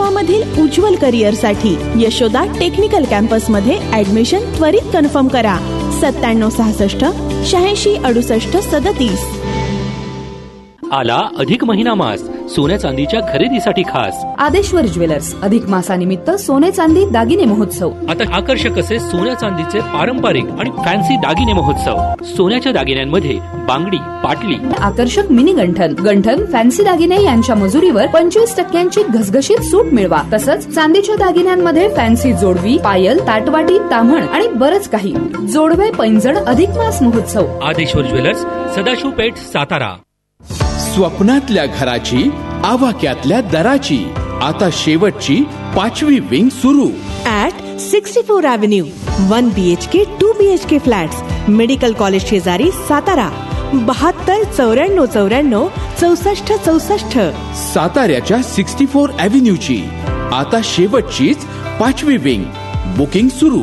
मधील उज्ज्वल करिअरसाठी Yashoda technical campus मध्ये ऍडमिशन त्वरित कन्फर्म करा. 9766 86 68 37. आला अधिक महिना मास. सोन्या चांदीच्या खरेदीसाठी खास आदेश्वर ज्वेलर्स अधिक मासानिमित्त सोने चांदी दागिने महोत्सव. आता आकर्षक असे सोन्या चांदीचे पारंपरिक आणि फॅन्सी दागिने महोत्सव. सोन्याच्या दागिन्यांमध्ये बांगडी, पाटली, आकर्षक मिनी गंठन फॅन्सी दागिने यांच्या मजुरीवर 25% घसघशीत सूट मिळवा. तसंच चांदीच्या दागिन्यांमध्ये फॅन्सी जोडवी, पायल, ताटवाटी, ताम्हण आणि बरंच काही. जोडवे पैंजण अधिक मास महोत्सव. आदेश्वर ज्वेलर्स, सदाशिव पेठ, सातारा. स्वप्नातल्या घराची, आवाक्यातल्या दराची आता शेवटची 5वी विंग सुरू at 64 avenue. 1 BHK 2 BHK flats, medical college शेजारी, सातारा. 72 94 94 64 64. साताऱ्याच्या 64 अॅव्हेन्यूची आता शेवटचीच 5वी विंग. बुकिंग सुरू.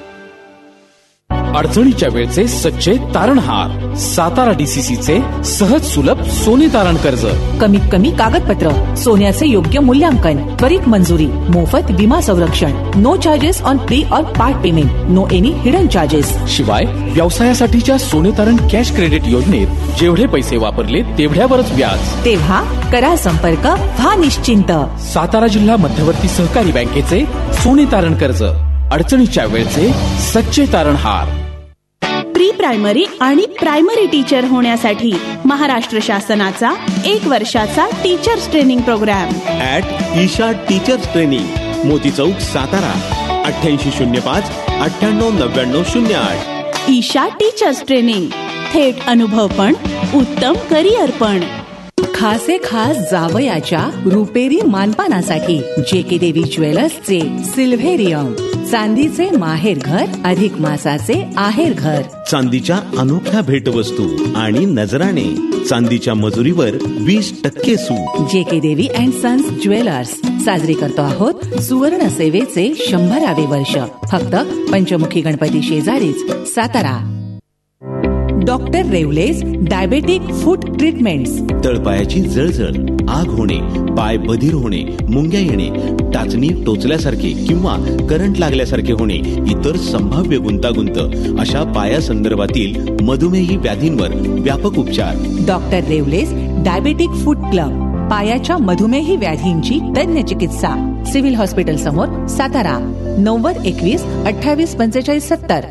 अडचणीच्या वेळचे सच्चे तारणहार. सातारा DCCचे सहज सुलभ सोने तारण कर्ज. कमीत कमी कागदपत्र, सोन्याचे योग्य मूल्यांकन, त्वरित मंजुरी, मोफत विमा संरक्षण, नो चार्जेस ऑन प्री और part payment, no any hidden charges. शिवाय व्यवसायासाठीच्या सोने तारण कॅश क्रेडिट योजनेत जेवढे पैसे वापरले तेवढ्यावरच व्याज. तेव्हा करा संपर्क, व्हा निश्चिंत. सातारा जिल्हा मध्यवर्ती सहकारी बँकेचे सोने तारण कर्ज. अडचणीच्या वेळचे सच्चे तारणहार. प्री प्रायमरी आणि प्रायमरी टीचर होण्यासाठी महाराष्ट्र शासनाचा 1 वर्षाचा teachers training programme at Isha teachers training, मोती चौक, सातारा. 8805 9899 08. Isha teachers training. थेट अनुभव पण उत्तम करिअर पण. खासे खास जावयाच्या रुपेरी मानपानासाठी JK देवी ज्वेलर्सचे सिल्व्हेरियम. चांदीचे माहेर घर, अधिक मासाचे आहेर घर. चांदीच्या अनोख्या भेटवस्तू आणि नजराणे. चांदीच्या मजुरीवर 20% सूट. JK देवी अँड सन्स ज्वेलर्स. साजरी करतो आहोत सुवर्ण सेवेचे 100वे वर्ष. फक्त पंचमुखी गणपती शेजारीच, सातारा. डॉक्टर रेवलेज डायबेटिक फूट ट्रीटमेंट्स. तळपायाची जळजळ, आग होणे, पाय बधीर होणे, मुंग्या येणे, टाचणी टोचल्यासारखे किंवा करंट लागल्यासारखे होणे, इतर संभाव्य गुंतागुंत अशा पायासंदर्भातील मधुमेही व्याधींवर व्यापक उपचार. डॉक्टर रेवलेज डायबेटिक फूट क्लब. पायाच्या मधुमेही व्याधींची तज्ञ चिकित्सा. सिव्हिल हॉस्पिटल समोर, सातारा. 90 21 28 45 70.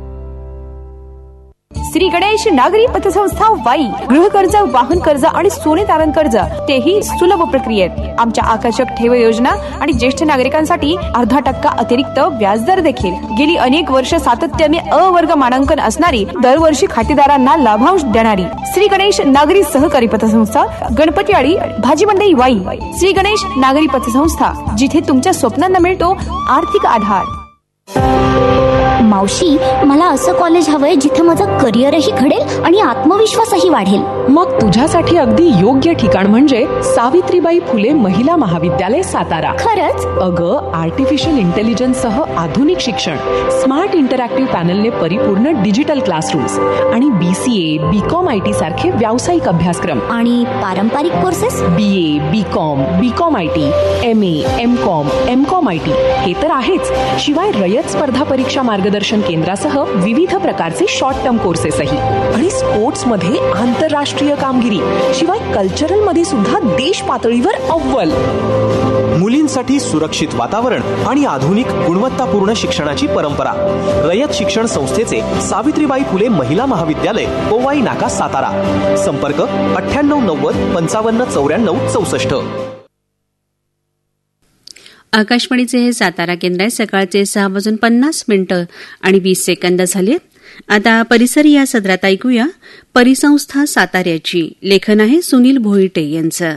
श्री गणेश नागरी पतसंस्था वाई. गृह कर्ज, वाहन कर्ज आणि सोने तारण कर्ज, तेही सुलभ प्रक्रियेत. आमच्या आकर्षक ठेव योजना आणि ज्येष्ठ नागरिकांसाठी 0.5% अतिरिक्त व्याजदर देखील. गेली अनेक वर्ष सातत्याने वर्ग मानांकन असणारी, दरवर्षी खातेदारांना लाभांश देणारी श्री गणेश नागरी सहकारी पतसंस्था, गणपतीवाडी, भाजी मंडई, वाई. श्री गणेश नागरी पतसंस्था, जिथे तुमच्या स्वप्नांना मिळतो आर्थिक आधार. मावशी, मला असं कॉलेज हवंय जिथे माझं करिअरही घडेल आणि आत्मविश्वासही वाढेल. मग तुझ्यासाठी अगदी योग्य ठिकाण म्हणजे सावित्रीबाई फुले महिला महाविद्यालय, सातारा. खरंच? अगं, आर्टिफिशियल इंटेलिजन्स सह आधुनिक शिक्षण, स्मार्ट इंटरॅक्टिव्ह पॅनलने परिपूर्ण डिजिटल क्लासरूम्स आणि BCA, BCom IT सारखे व्यावसायिक अभ्यासक्रम. आणि पारंपरिक courses? BA, BCom IT, MA, MCom IT हे तर आहेच. शिवाय रयत स्पर्धा परीक्षा मार्गदर्शन केंद्रासह विविध प्रकारचे शॉर्ट टर्म कोर्सेसही. आणि स्पोर्ट्स मध्ये आंतरराष्ट्रीय कामगिरी. शिवाय कल्चरल मध्ये सुद्धा देश पातळीवर अव्वल. मुलींसाठी सुरक्षित वातावरण आणि आधुनिक गुणवत्तापूर्ण शिक्षणाची परंपरा. रयत शिक्षण संस्थेचे सावित्रीबाई फुले महिला महाविद्यालय, पोवाई नाका, सातारा. संपर्क 9890 55 94 64. आकाशवाणीचे हे सातारा केंद्र आहे. सकाळचे 6:50 आणि 20 सेकंद झाले. आता परिसर या सदरात ऐकूया परिसंस्था साताऱ्याची. लेखन आहे सुनील भोईटे यांचं.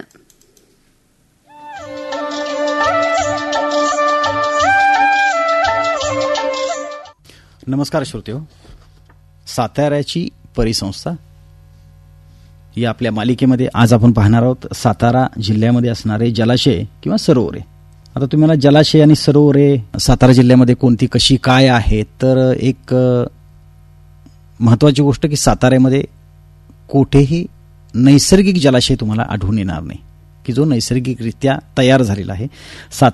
नमस्कार श्रोतेहो. साताऱ्याची परिसंस्था या आपल्या मालिकेमध्ये आज आपण पाहणार आहोत सातारा जिल्ह्यामध्ये असणारे जलाशय किंवा सरोवरे. आता तुम्हाला जलाशय आणि सरोवरे सातारा जिल्ह्यामध्ये कोणती, कशी, काय आहेत, तर एक महत्त्वाची गोष्ट की साताऱ्यामध्ये कोठेही नैसर्गिक जलाशय तुम्हाला आढळून येणार नाही की जो नैसर्गिकरित्या तयार झालेला आहे.